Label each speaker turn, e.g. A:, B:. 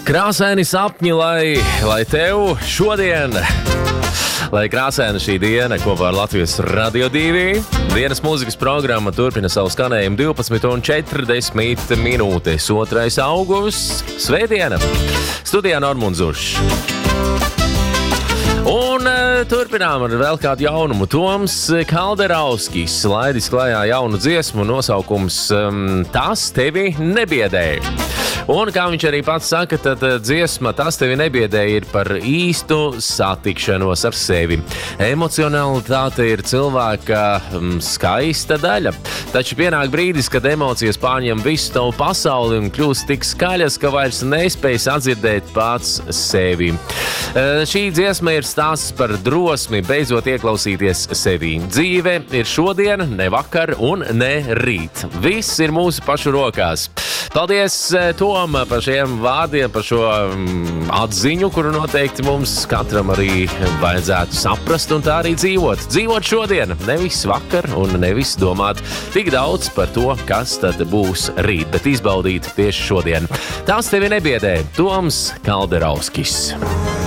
A: Krāsaini sapņi, lai tev šodien, lai krāsaina šī diena kopā ar Latvijas Radio 2. Dienas mūzikas programma turpina savu skanējumu 12:40 minūtes. 2. augusts, svētdiena. Studijā Normunds Zuršs. Un turpinām ar vēl kādu jaunumu. Toms Kalderauskis laidis klajā jaunu dziesmu, nosaukums Tas tevi nebiedēja. Un, kā viņš arī pats saka, tad dziesma Tas tevi nebiedēja ir par īstu satikšanos ar sevi. Emocionalitāte ir cilvēka skaista daļa. Taču pienāk brīdis, kad emocijas pārņem visu tavu pasauli un kļūst tik skaļas, ka vairs nespēj sadzirdēt pats sevi. Šī dziesma ir stāsts par drosmi beidzot ieklausīties sevī. Dzīve ir šodien, ne vakar un ne rīt. Viss ir mūsu pašu rokās. Paldies, Tom, par šiem vārdiem, par šo atziņu, kuru noteikti mums katram arī vajadzētu saprast un tā arī dzīvot. Dzīvot šodien, nevis vakar un nevis domāt tik daudz par to, kas tad būs rīt, bet izbaudīt tieši šodien. Tas tevi nebiedē. Toms Kalderauskis.